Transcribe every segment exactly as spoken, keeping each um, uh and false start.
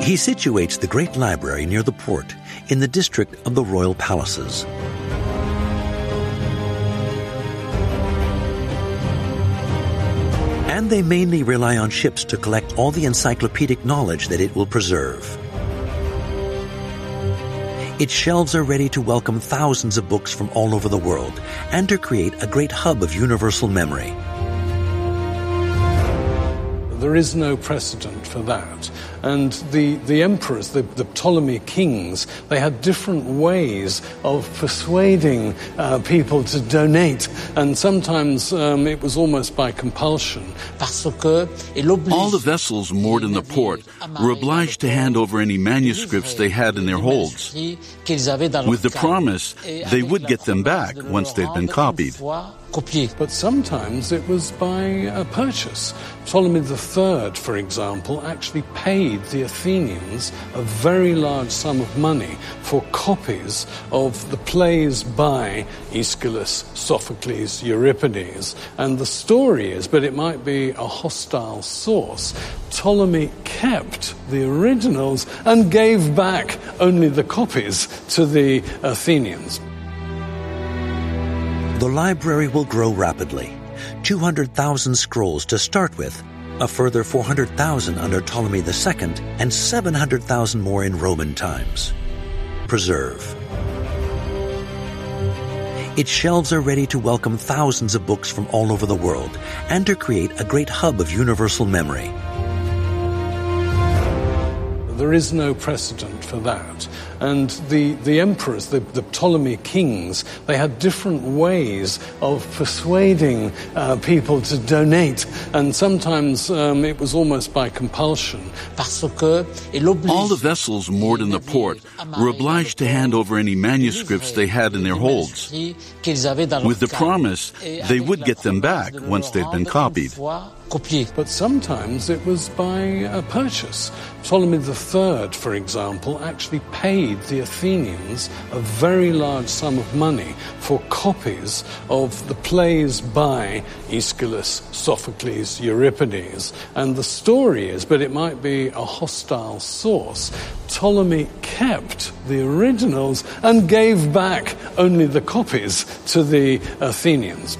He situates the Great Library near the port in the district of the Royal Palaces. And they mainly rely on ships to collect all the encyclopedic knowledge that it will preserve. Its shelves are ready to welcome thousands of books from all over the world and to create a great hub of universal memory. There is no precedent for that. And the, the emperors, the, the Ptolemy kings, they had different ways of persuading uh, people to donate. And sometimes um, it was almost by compulsion. All the vessels moored in the port were obliged to hand over any manuscripts they had in their holds, with the promise they would get them back once they'd been copied. But sometimes it was by a purchase. Ptolemy the Third, for example, actually paid the Athenians a very large sum of money for copies of the plays by Aeschylus, Sophocles, Euripides. And the story is, but it might be a hostile source, Ptolemy kept the originals and gave back only the copies to the Athenians. The library will grow rapidly. two hundred thousand scrolls to start with, a further four hundred thousand under Ptolemy the Second, and seven hundred thousand more in Roman times. Preserve. Its shelves are ready to welcome thousands of books from all over the world and to create a great hub of universal memory. There is no precedent for that. And the, the emperors, the, the Ptolemy kings, they had different ways of persuading uh, people to donate. And sometimes um, it was almost by compulsion. All the vessels moored in the port were obliged to hand over any manuscripts they had in their holds, with the promise they would get them back once they'd been copied. But sometimes it was by a purchase. Ptolemy the Third, for example, actually paid the Athenians a very large sum of money for copies of the plays by Aeschylus, Sophocles, Euripides. And the story is, but it might be a hostile source, Ptolemy kept the originals and gave back only the copies to the Athenians.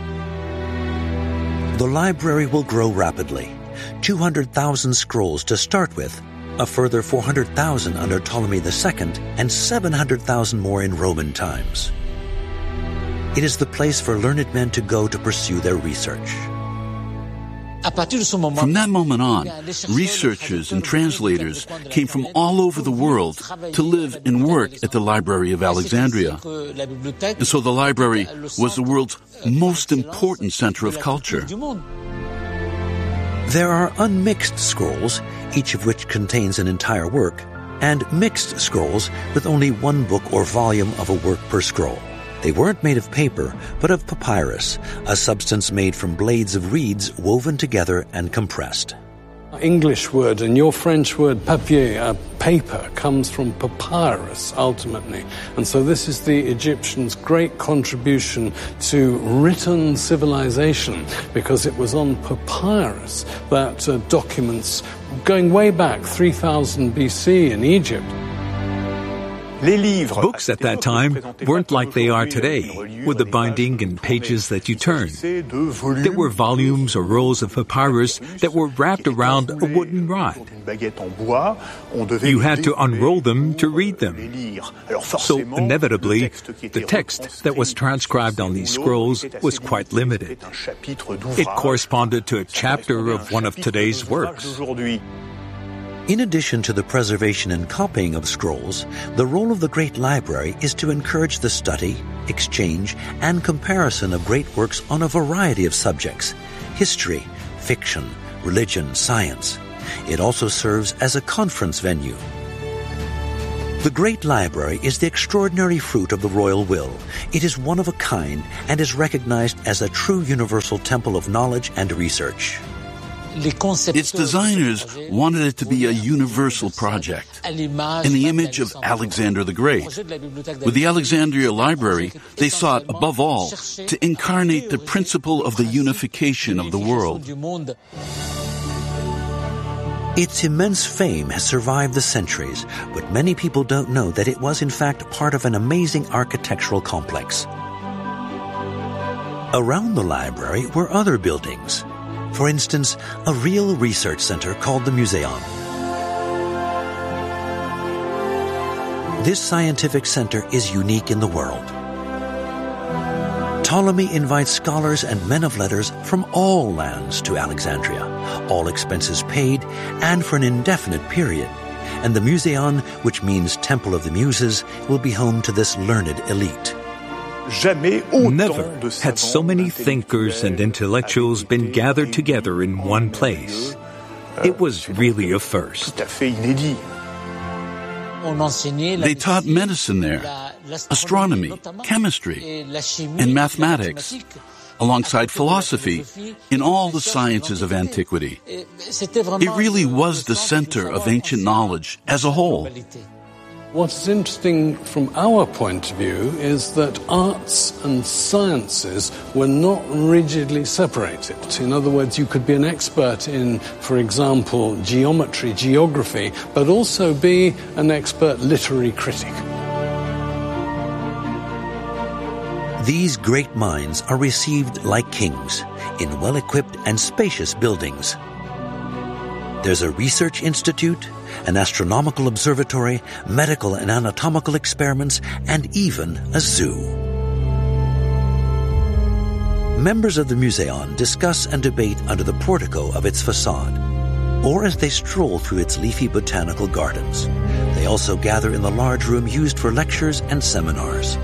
The library will grow rapidly. two hundred thousand scrolls to start with, a further four hundred thousand under Ptolemy the Second, and seven hundred thousand more in Roman times. It is the place for learned men to go to pursue their research. From that moment on, researchers and translators came from all over the world to live and work at the Library of Alexandria. And so the library was the world's most important center of culture. There are unmixed scrolls, each of which contains an entire work, and mixed scrolls with only one book or volume of a work per scroll. They weren't made of paper, but of papyrus, a substance made from blades of reeds woven together and compressed. English word and your French word papier, uh, paper, comes from papyrus ultimately. And so this is the Egyptians' great contribution to written civilization, because it was on papyrus that uh, documents going way back three thousand B C in Egypt. Books at that time weren't like they are today, with the binding and pages that you turn. There were volumes or rolls of papyrus that were wrapped around a wooden rod. You had to unroll them to read them. So inevitably, the text that was transcribed on these scrolls was quite limited. It corresponded to a chapter of one of today's works. In addition to the preservation and copying of scrolls, the role of the Great Library is to encourage the study, exchange, and comparison of great works on a variety of subjects: history, fiction, religion, science. It also serves as a conference venue. The Great Library is the extraordinary fruit of the royal will. It is one of a kind and is recognized as a true universal temple of knowledge and research. Its designers wanted it to be a universal project, in the image of Alexander the Great. With the Alexandria Library, they sought, above all, to incarnate the principle of the unification of the world. Its immense fame has survived the centuries, but many people don't know that it was in fact part of an amazing architectural complex. Around the library were other buildings. For instance, a real research center called the Museon. This scientific center is unique in the world. Ptolemy invites scholars and men of letters from all lands to Alexandria, all expenses paid, and for an indefinite period. And the Museon, which means Temple of the Muses, will be home to this learned elite. Never had so many thinkers and intellectuals been gathered together in one place. It was really a first. They taught medicine there, astronomy, chemistry, and mathematics, alongside philosophy in all the sciences of antiquity. It really was the center of ancient knowledge as a whole. What's interesting from our point of view is that arts and sciences were not rigidly separated. In other words, you could be an expert in, for example, geometry, geography, but also be an expert literary critic. These great minds are received like kings in well-equipped and spacious buildings. There's a research institute, an astronomical observatory, medical and anatomical experiments, and even a zoo. Members of the Museon discuss and debate under the portico of its facade, or as they stroll through its leafy botanical gardens. They also gather in the large room used for lectures and seminars.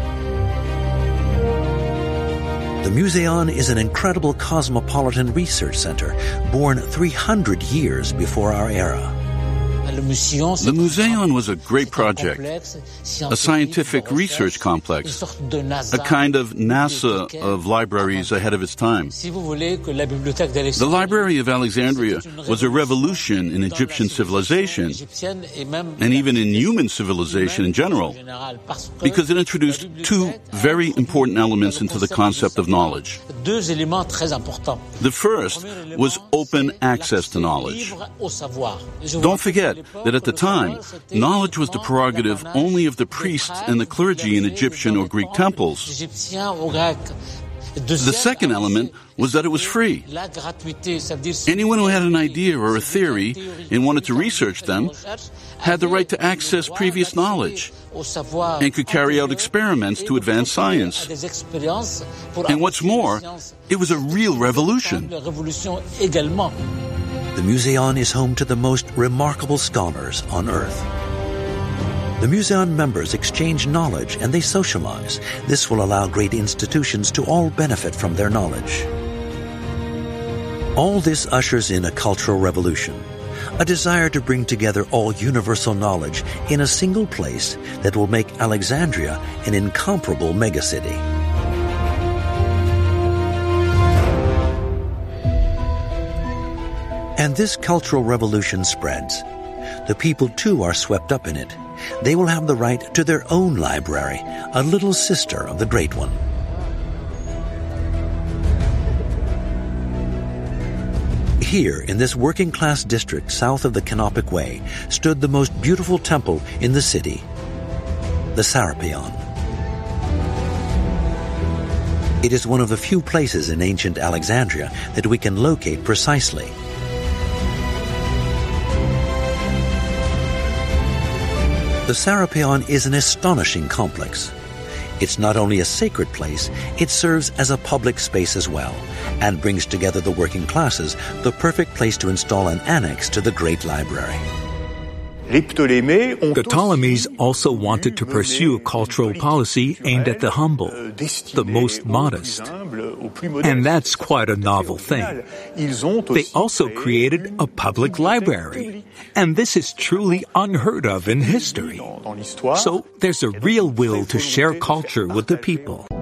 The Museon is an incredible cosmopolitan research center born three hundred years before our era. The Museon was a great project, a scientific research complex, a kind of NASA of libraries ahead of its time. The Library of Alexandria was a revolution in Egyptian civilization, and even in human civilization in general, because it introduced two very important elements into the concept of knowledge. The first was open access to knowledge. Don't forget that at the time, knowledge was the prerogative only of the priests and the clergy in Egyptian or Greek temples. The second element was that it was free. Anyone who had an idea or a theory and wanted to research them had the right to access previous knowledge and could carry out experiments to advance science. And what's more, it was a real revolution. The Museon is home to the most remarkable scholars on Earth. The Museon members exchange knowledge and they socialize. This will allow great institutions to all benefit from their knowledge. All this ushers in a cultural revolution, a desire to bring together all universal knowledge in a single place that will make Alexandria an incomparable megacity. And this cultural revolution spreads. The people too are swept up in it. They will have the right to their own library, a little sister of the great one. Here, in this working-class district south of the Canopic Way, stood the most beautiful temple in the city, the Serapeon. It is one of the few places in ancient Alexandria that we can locate precisely. The Serapeon is an astonishing complex. It's not only a sacred place, it serves as a public space as well, and brings together the working classes, the perfect place to install an annex to the great library. The Ptolemies also wanted to pursue a cultural policy aimed at the humble, the most modest. And that's quite a novel thing. They also created a public library, and this is truly unheard of in history. So there's a real will to share culture with the people.